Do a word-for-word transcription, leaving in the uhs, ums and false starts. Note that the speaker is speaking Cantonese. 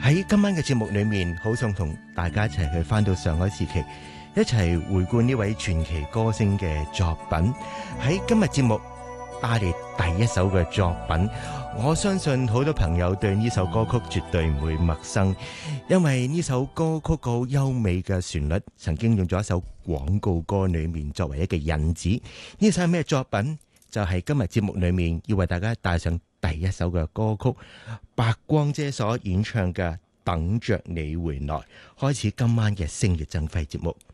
喺今晚嘅節目裏面，好想同大家一齊去翻到上海時期，一齊回顧呢位傳奇歌星嘅作品。喺今日節目帶嚟第一首嘅作品，我相信好多朋友對呢首歌曲絕對唔會陌生，因為呢首歌曲個優美嘅旋律曾經用咗一首廣告歌裏面作為一個引子。呢首係咩作品？就係、是、今日節目裏面要為大家帶上第一首嘅歌曲，白光姐所演唱嘅《等着你回來》，開始今晚嘅星月振輝節目。